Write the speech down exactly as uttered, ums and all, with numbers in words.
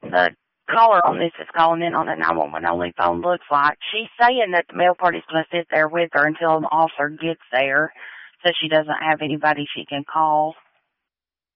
the caller on this is calling in on the nine one one only phone looks like. She's saying that the mail party's going to sit there with her until an officer gets there so she doesn't have anybody she can call.